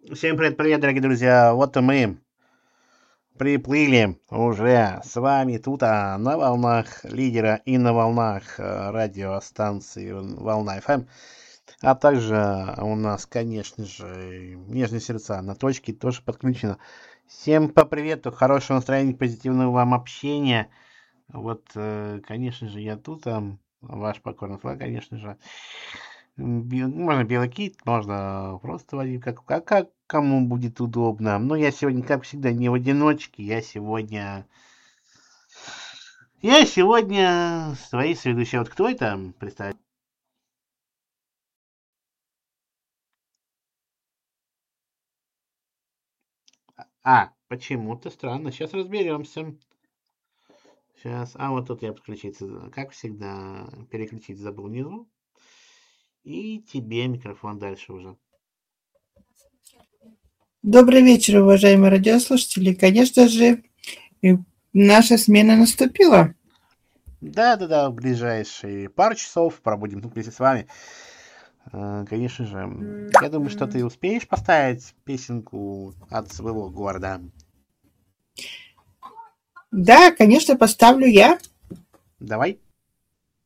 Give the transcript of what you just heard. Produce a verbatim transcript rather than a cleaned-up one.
Всем привет-привет, дорогие друзья! Вот и мы приплыли уже с вами тут а, на волнах лидера и на волнах а, радиостанции Волна эф эм. А также у нас, конечно же, нежные сердца на точке тоже подключено. Всем по привету, хорошего настроения, позитивного вам общения. Вот, э, конечно же, я тут, а, ваш покорный слуга, конечно же. Би- Можно белый кит, можно просто Вадим, как, как, как кому будет удобно. Но я сегодня, как всегда, не в одиночке. Я сегодня... Я сегодня свои соведущие. Вот кто это? Представь. А, почему-то странно. Сейчас разберемся. Сейчас. А, вот тут я подключиться. Как всегда, переключить забыл внизу. И тебе микрофон дальше уже. Добрый вечер, уважаемые радиослушатели. Конечно же, э, наша смена наступила. Да-да-да, в ближайшие пару часов пробудем тут вместе с вами. Э, Конечно же, я думаю, что ты успеешь поставить песенку от своего города. Да, конечно, поставлю я. Давай.